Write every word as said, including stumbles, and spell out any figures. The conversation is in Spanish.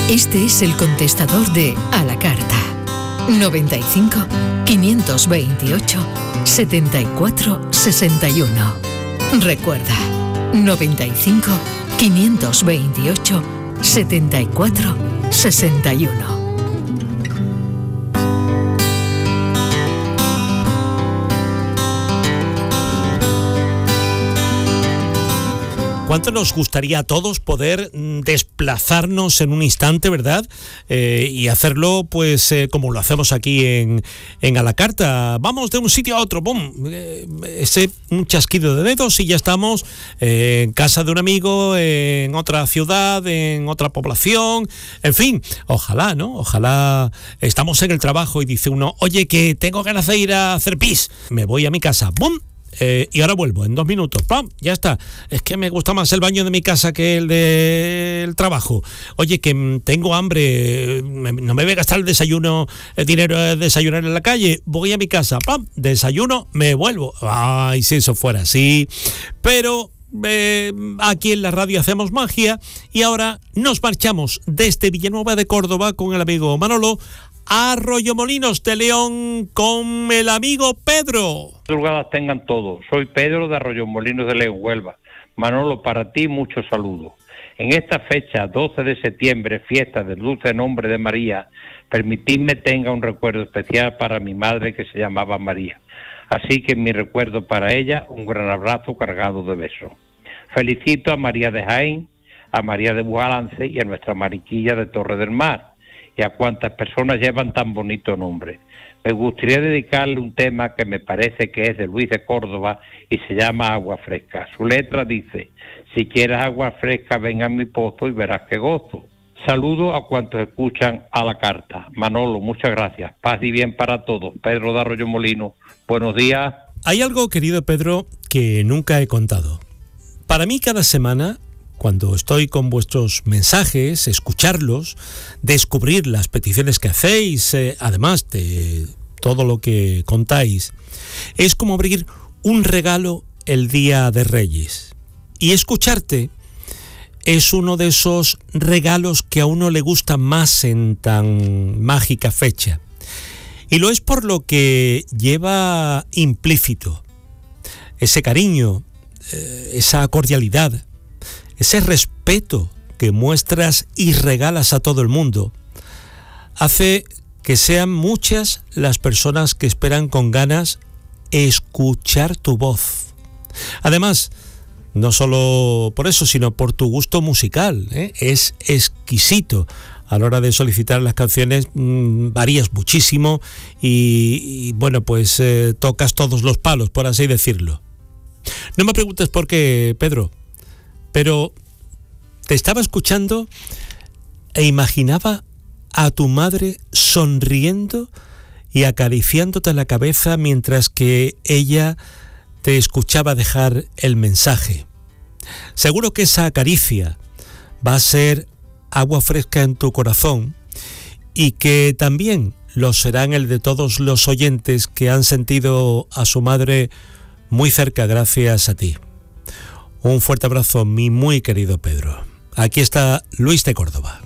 Este es el contestador de A la Carta. noventa y cinco, quinientos veintiocho, setenta y cuatro sesenta y uno. Recuerda, noventa y cinco, quinientos veintiocho, setenta y cuatro sesenta y uno. ¿Cuánto nos gustaría a todos poder desplazarnos en un instante, verdad? Eh, y hacerlo, pues, eh, como lo hacemos aquí en, en A la Carta. Vamos de un sitio a otro, ¡pum! Eh, ese, un chasquido de dedos y ya estamos eh, en casa de un amigo, en otra ciudad, en otra población. En fin, ojalá, ¿no? Ojalá estamos en el trabajo y dice uno, oye, que tengo ganas de ir a hacer pis. Me voy a mi casa, ¡pum! Eh, y ahora vuelvo en dos minutos, ¡pam! Ya está. Es que me gusta más el baño de mi casa que el del trabajo. Oye, que tengo hambre, me, no me voy a gastar el desayuno, el dinero de desayunar en la calle. Voy a mi casa, ¡pam! Desayuno, me vuelvo. Ay, si eso fuera así. Pero eh, aquí en la radio hacemos magia y ahora nos marchamos desde Villanueva de Córdoba con el amigo Manolo a Arroyomolinos de León con el amigo Pedro. Madrugadas tengan todos. Soy Pedro de Arroyomolinos de León, Huelva. Manolo, para ti muchos saludos. En esta fecha, doce de septiembre, fiesta del dulce nombre de María, permitidme tenga un recuerdo especial para mi madre que se llamaba María. Así que mi recuerdo para ella, un gran abrazo cargado de besos. Felicito a María de Jaén, a María de Bujalance y a nuestra Mariquilla de Torre del Mar, y a cuantas personas llevan tan bonito nombre. Me gustaría dedicarle un tema que me parece que es de Luis de Córdoba y se llama Agua Fresca. Su letra dice, si quieres agua fresca, ven a mi pozo y verás qué gozo. Saludo a cuantos escuchan A la Carta. Manolo, muchas gracias. Paz y bien para todos. Pedro de Arroyomolinos, buenos días. Hay algo, querido Pedro, que nunca he contado. Para mí, cada semana, cuando estoy con vuestros mensajes, escucharlos, descubrir las peticiones que hacéis, eh, además de todo lo que contáis, es como abrir un regalo el Día de Reyes. Y escucharte es uno de esos regalos que a uno le gusta más en tan mágica fecha. Y lo es por lo que lleva implícito ese cariño, eh, esa cordialidad, ese respeto que muestras y regalas a todo el mundo, hace que sean muchas las personas que esperan con ganas escuchar tu voz. Además, no solo por eso, sino por tu gusto musical, ¿eh? Es exquisito. A la hora de solicitar las canciones mmm, varías muchísimo y, y bueno, pues eh, tocas todos los palos, por así decirlo. No me preguntes por qué, Pedro, pero te estaba escuchando e imaginaba a tu madre sonriendo y acariciándote la cabeza mientras que ella te escuchaba dejar el mensaje. Seguro que esa caricia va a ser agua fresca en tu corazón y que también lo será en el de todos los oyentes que han sentido a su madre muy cerca gracias a ti. Un fuerte abrazo, mi muy querido Pedro. Aquí está Luis de Córdoba.